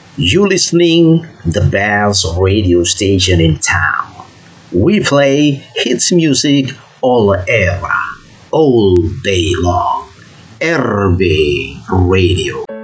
You listening the best radio station in town. We play hits music all era, all day long. RB Radio.